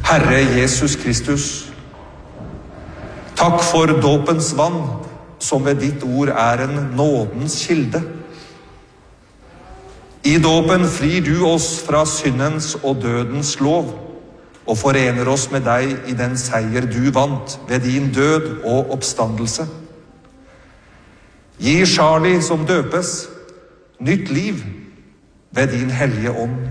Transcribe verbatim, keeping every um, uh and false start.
Herre Jesus Kristus, takk for dåpens vann, som ved ditt ord er en nådens kilde. I dåpen frir du oss fra syndens og dødens lov, og forener oss med deg i den seier du vant ved din død og oppstandelse. Gi Charlie som døpes nytt liv ved din hellige ånd.